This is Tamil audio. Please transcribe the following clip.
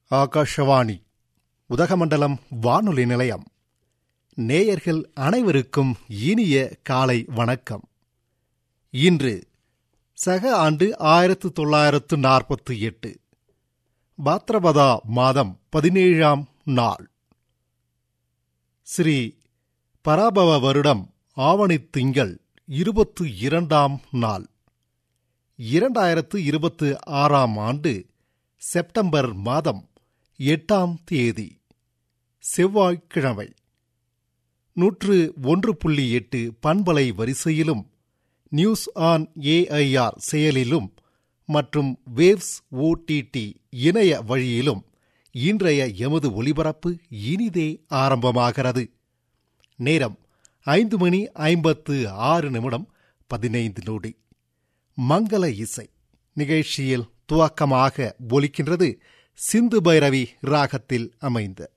ஆகாஷவாணி உதகமண்டலம் வானொலி நிலையம். நேயர்கள் அனைவருக்கும் இனிய காலை வணக்கம். இன்று சக ஆண்டு 1948 பாத்ரபதா மாதம் 17ஆம் நாள், ஸ்ரீ பராபவ வருடம் ஆவணி திங்கள் 22ஆம் நாள், 2026ஆம் ஆண்டு செப்டம்பர் மாதம் 8ஆம் தேதி, செவ்வாய்க்கிழமை. 101.8 பண்பலை வரிசையிலும், நியூஸ் ஆன் ஏஐஆர் செயலிலும் மற்றும் வேவ்ஸ் ஓடிடி இணைய வழியிலும் இன்றைய எமது ஒலிபரப்பு இனிதே ஆரம்பமாகிறது. நேரம் 5:56 மங்கள இசை நிகழ்ச்சியில் துவக்கமாக ஒலிக்கின்றது சிந்து பைரவி ராகத்தில் அமைந்த